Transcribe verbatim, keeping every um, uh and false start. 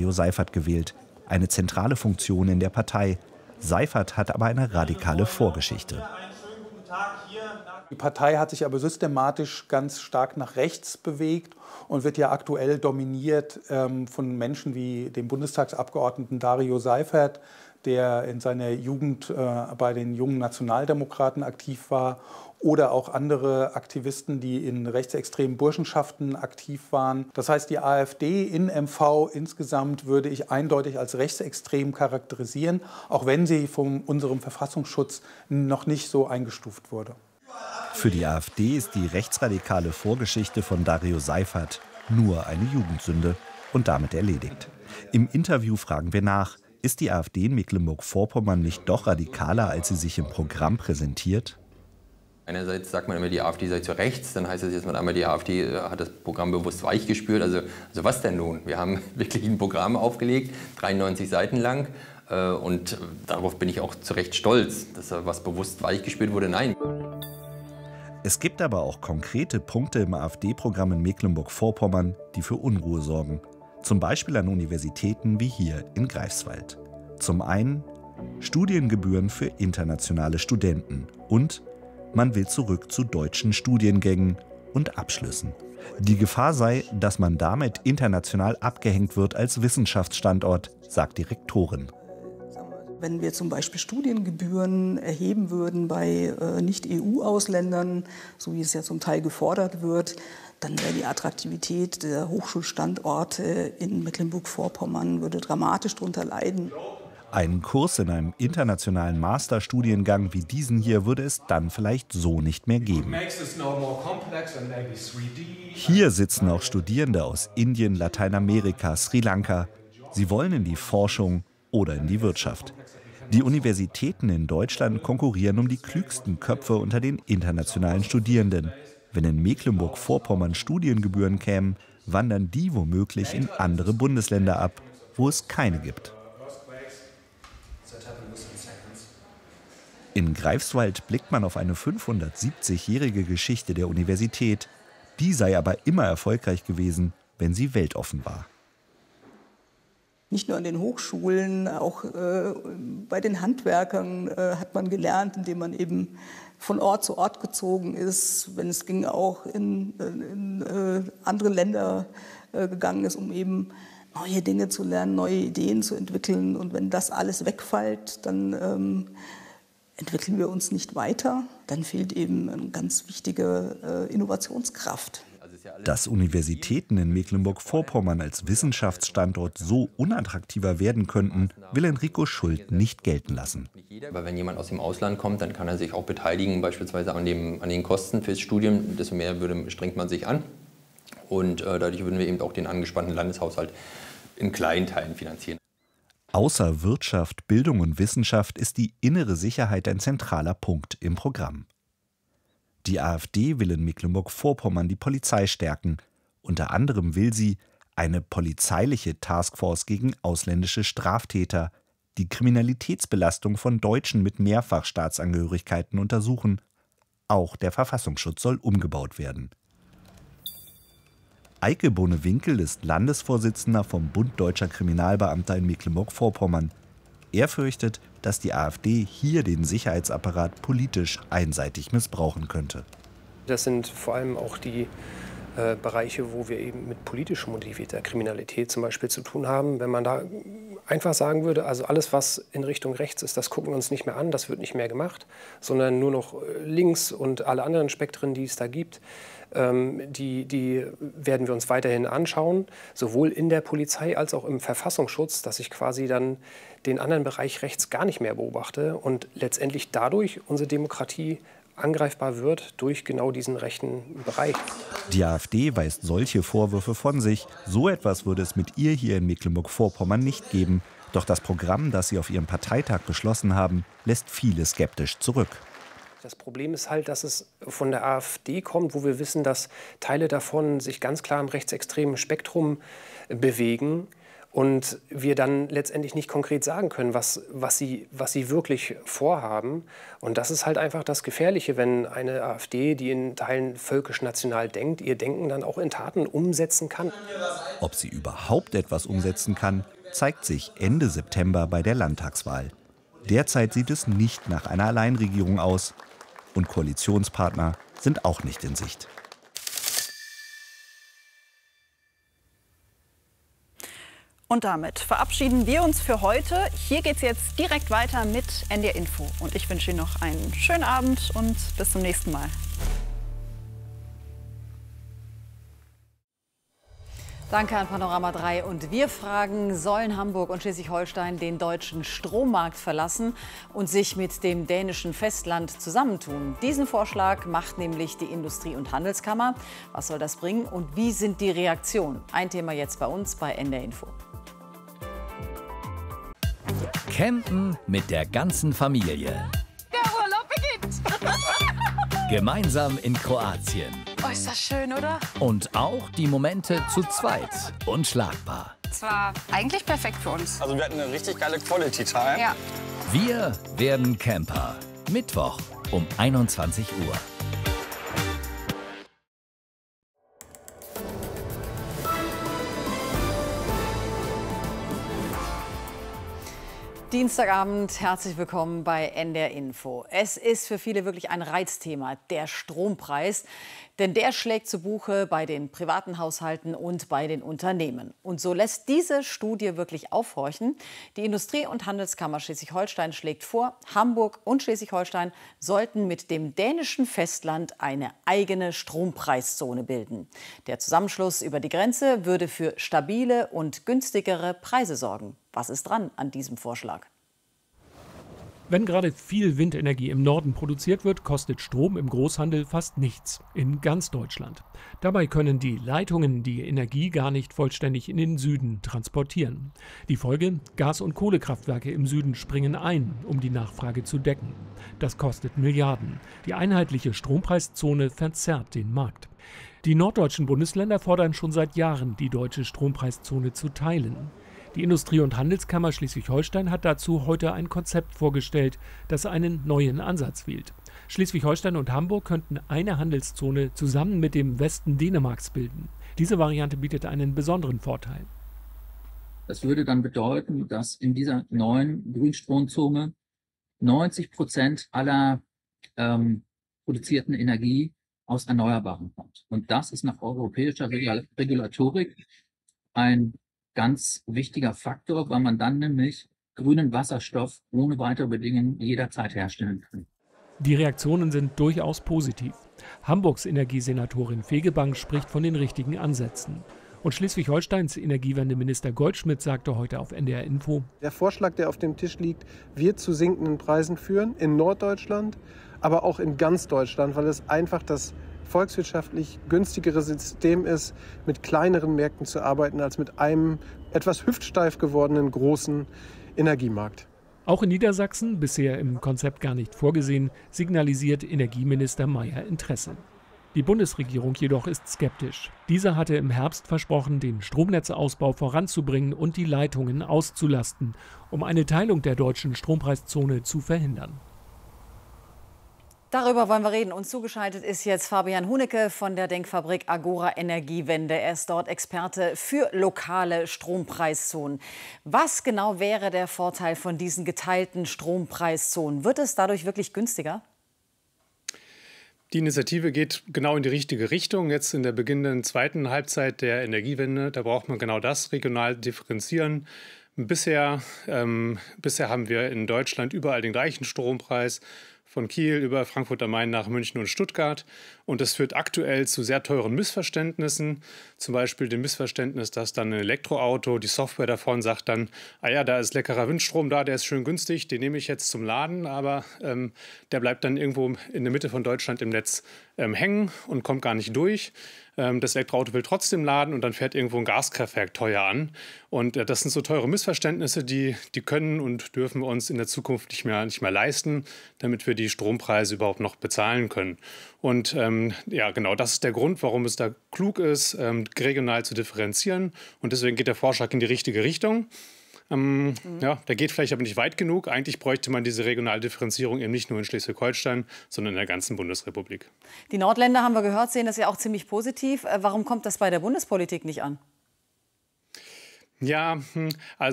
Dario Seifert gewählt. Eine zentrale Funktion in der Partei. Seifert hat aber eine radikale Vorgeschichte. Die Partei hat sich aber systematisch ganz stark nach rechts bewegt und wird ja aktuell dominiert ähm, von Menschen wie dem Bundestagsabgeordneten Dario Seifert, der in seiner Jugend äh, bei den jungen Nationaldemokraten aktiv war, oder auch andere Aktivisten, die in rechtsextremen Burschenschaften aktiv waren. Das heißt, die AfD in M V insgesamt würde ich eindeutig als rechtsextrem charakterisieren, auch wenn sie von unserem Verfassungsschutz noch nicht so eingestuft wurde. Für die AfD ist die rechtsradikale Vorgeschichte von Dario Seifert nur eine Jugendsünde und damit erledigt. Im Interview fragen wir nach, ist die AfD in Mecklenburg-Vorpommern nicht doch radikaler, als sie sich im Programm präsentiert? Einerseits sagt man immer, die AfD sei zu rechts, dann heißt das jetzt mal einmal, die AfD hat das Programm bewusst weich gespürt. Also, also was denn nun? Wir haben wirklich ein Programm aufgelegt, dreiundneunzig Seiten lang. Und darauf bin ich auch zu Recht stolz, dass da was bewusst weich gespürt wurde. Nein. Es gibt aber auch konkrete Punkte im AfD-Programm in Mecklenburg-Vorpommern, die für Unruhe sorgen. Zum Beispiel an Universitäten wie hier in Greifswald. Zum einen Studiengebühren für internationale Studenten und man will zurück zu deutschen Studiengängen und Abschlüssen. Die Gefahr sei, dass man damit international abgehängt wird als Wissenschaftsstandort, sagt die Rektorin. Wenn wir zum Beispiel Studiengebühren erheben würden bei äh, Nicht-E U-Ausländern, so wie es ja zum Teil gefordert wird, dann wäre die Attraktivität der Hochschulstandorte in Mecklenburg-Vorpommern würde dramatisch darunter leiden. Einen Kurs in einem internationalen Masterstudiengang wie diesen hier würde es dann vielleicht so nicht mehr geben. Hier sitzen auch Studierende aus Indien, Lateinamerika, Sri Lanka. Sie wollen in die Forschung oder in die Wirtschaft. Die Universitäten in Deutschland konkurrieren um die klügsten Köpfe unter den internationalen Studierenden. Wenn in Mecklenburg-Vorpommern Studiengebühren kämen, wandern die womöglich in andere Bundesländer ab, wo es keine gibt. In Greifswald blickt man auf eine fünfhundertsiebzigjährige Geschichte der Universität. Die sei aber immer erfolgreich gewesen, wenn sie weltoffen war. Nicht nur an den Hochschulen, auch äh, bei den Handwerkern äh, hat man gelernt, indem man eben von Ort zu Ort gezogen ist, wenn es ging auch in, in äh, andere Länder äh, gegangen ist, um eben neue Dinge zu lernen, neue Ideen zu entwickeln. Und wenn das alles wegfällt, dann ähm, entwickeln wir uns nicht weiter. Dann fehlt eben eine ganz wichtige äh, Innovationskraft. Dass Universitäten in Mecklenburg-Vorpommern als Wissenschaftsstandort so unattraktiver werden könnten, will Enrico Schult nicht gelten lassen. Aber wenn jemand aus dem Ausland kommt, dann kann er sich auch beteiligen, beispielsweise an, dem, an den Kosten fürs Studium. Desto mehr würde, strengt man sich an. Und äh, dadurch würden wir eben auch den angespannten Landeshaushalt in kleinen Teilen finanzieren. Außer Wirtschaft, Bildung und Wissenschaft ist die innere Sicherheit ein zentraler Punkt im Programm. Die AfD will in Mecklenburg-Vorpommern die Polizei stärken. Unter anderem will sie eine polizeiliche Taskforce gegen ausländische Straftäter, die Kriminalitätsbelastung von Deutschen mit Mehrfachstaatsangehörigkeiten untersuchen. Auch der Verfassungsschutz soll umgebaut werden. Eike Bohne-Winkel ist Landesvorsitzender vom Bund Deutscher Kriminalbeamter in Mecklenburg-Vorpommern. Er fürchtet, dass die AfD hier den Sicherheitsapparat politisch einseitig missbrauchen könnte. Das sind vor allem auch die äh, Bereiche, wo wir eben mit politisch motivierter Kriminalität zum Beispiel zu tun haben. Wenn man da einfach sagen würde, also alles, was in Richtung rechts ist, das gucken wir uns nicht mehr an, das wird nicht mehr gemacht, sondern nur noch links und alle anderen Spektren, die es da gibt, ähm, die, die werden wir uns weiterhin anschauen, sowohl in der Polizei als auch im Verfassungsschutz, dass ich quasi dann den anderen Bereich rechts gar nicht mehr beobachte und letztendlich dadurch unsere Demokratie angreifbar wird durch genau diesen rechten Bereich. Die AfD weist solche Vorwürfe von sich. So etwas würde es mit ihr hier in Mecklenburg-Vorpommern nicht geben. Doch das Programm, das sie auf ihrem Parteitag beschlossen haben, lässt viele skeptisch zurück. Das Problem ist halt, dass es von der AfD kommt, wo wir wissen, dass Teile davon sich ganz klar im rechtsextremen Spektrum bewegen. und wir dann letztendlich nicht konkret sagen können, was, was, sie, was sie wirklich vorhaben. Und das ist halt einfach das Gefährliche, wenn eine AfD, die in Teilen völkisch-national denkt, ihr Denken dann auch in Taten umsetzen kann. Ob sie überhaupt etwas umsetzen kann, zeigt sich Ende September bei der Landtagswahl. Derzeit sieht es nicht nach einer Alleinregierung aus. Und Koalitionspartner sind auch nicht in Sicht. Und damit verabschieden wir uns für heute. Hier geht es jetzt direkt weiter mit N D R Info. Und ich wünsche Ihnen noch einen schönen Abend und bis zum nächsten Mal. Danke an Panorama drei. Und wir fragen, sollen Hamburg und Schleswig-Holstein den deutschen Strommarkt verlassen und sich mit dem dänischen Festland zusammentun? Diesen Vorschlag macht nämlich die Industrie- und Handelskammer. Was soll das bringen und wie sind die Reaktionen? Ein Thema jetzt bei uns bei N D R Info. Campen mit der ganzen Familie. Der Urlaub beginnt. Gemeinsam in Kroatien. Oh, ist das schön, oder? Und auch die Momente zu zweit. Unschlagbar. Es war eigentlich perfekt für uns. Also wir hatten eine richtig geile Quality Time. Ja. Wir werden Camper. Mittwoch um einundzwanzig Uhr. Dienstagabend, herzlich willkommen bei N D R Info. Es ist für viele wirklich ein Reizthema, der Strompreis. Denn der schlägt zu Buche bei den privaten Haushalten und bei den Unternehmen. Und so lässt diese Studie wirklich aufhorchen. Die Industrie- und Handelskammer Schleswig-Holstein schlägt vor, Hamburg und Schleswig-Holstein sollten mit dem dänischen Festland eine eigene Strompreiszone bilden. Der Zusammenschluss über die Grenze würde für stabile und günstigere Preise sorgen. Was ist dran an diesem Vorschlag? Wenn gerade viel Windenergie im Norden produziert wird, kostet Strom im Großhandel fast nichts in ganz Deutschland. Dabei können die Leitungen die Energie gar nicht vollständig in den Süden transportieren. Die Folge: Gas- und Kohlekraftwerke im Süden springen ein, um die Nachfrage zu decken. Das kostet Milliarden. Die einheitliche Strompreiszone verzerrt den Markt. Die norddeutschen Bundesländer fordern schon seit Jahren, die deutsche Strompreiszone zu teilen. Die Industrie- und Handelskammer Schleswig-Holstein hat dazu heute ein Konzept vorgestellt, das einen neuen Ansatz wählt. Schleswig-Holstein und Hamburg könnten eine Handelszone zusammen mit dem Westen Dänemarks bilden. Diese Variante bietet einen besonderen Vorteil. Das würde dann bedeuten, dass in dieser neuen Grünstromzone neunzig Prozent aller ähm, produzierten Energie aus Erneuerbaren kommt. Und das ist nach europäischer Regulatorik ein ganz wichtiger Faktor, weil man dann nämlich grünen Wasserstoff ohne weitere Bedingungen jederzeit herstellen kann. Die Reaktionen sind durchaus positiv. Hamburgs Energiesenatorin Fegebank spricht von den richtigen Ansätzen. Und Schleswig-Holsteins Energiewendeminister Goldschmidt sagte heute auf N D R Info: Der Vorschlag, der auf dem Tisch liegt, wird zu sinkenden Preisen führen in Norddeutschland, aber auch in ganz Deutschland, weil es einfach das volkswirtschaftlich günstigere System ist, mit kleineren Märkten zu arbeiten, als mit einem etwas hüftsteif gewordenen großen Energiemarkt. Auch in Niedersachsen, bisher im Konzept gar nicht vorgesehen, signalisiert Energieminister Mayer Interesse. Die Bundesregierung jedoch ist skeptisch. Dieser hatte im Herbst versprochen, den Stromnetzausbau voranzubringen und die Leitungen auszulasten, um eine Teilung der deutschen Strompreiszone zu verhindern. Darüber wollen wir reden. Und zugeschaltet ist jetzt Fabian Hunecke von der Denkfabrik Agora Energiewende. Er ist dort Experte für lokale Strompreiszonen. Was genau wäre der Vorteil von diesen geteilten Strompreiszonen? Wird es dadurch wirklich günstiger? Die Initiative geht genau in die richtige Richtung. Jetzt in der beginnenden zweiten Halbzeit der Energiewende, da braucht man genau das, regional differenzieren. Bisher, ähm, bisher haben wir in Deutschland überall den gleichen Strompreis, von Kiel über Frankfurt am Main nach München und Stuttgart. Und das führt aktuell zu sehr teuren Missverständnissen. Zum Beispiel dem Missverständnis, dass dann ein Elektroauto, die Software davon sagt dann, ah ja, da ist leckerer Windstrom da, der ist schön günstig, den nehme ich jetzt zum Laden, aber ähm, der bleibt dann irgendwo in der Mitte von Deutschland im Netz ähm, hängen und kommt gar nicht durch. Ähm, das Elektroauto will trotzdem laden und dann fährt irgendwo ein Gaskraftwerk teuer an. Und äh, das sind so teure Missverständnisse, die, die können und dürfen wir uns in der Zukunft nicht mehr, nicht mehr leisten, damit wir die Strompreise überhaupt noch bezahlen können. Und ähm, ja, genau das ist der Grund, warum es da klug ist, ähm, regional zu differenzieren. Und deswegen geht der Vorschlag in die richtige Richtung. Ähm, mhm. Ja, der geht vielleicht aber nicht weit genug. Eigentlich bräuchte man diese regionale Differenzierung eben nicht nur in Schleswig-Holstein, sondern in der ganzen Bundesrepublik. Die Nordländer, haben wir gehört, sehen das ja auch ziemlich positiv. Warum kommt das bei der Bundespolitik nicht an? Ja, also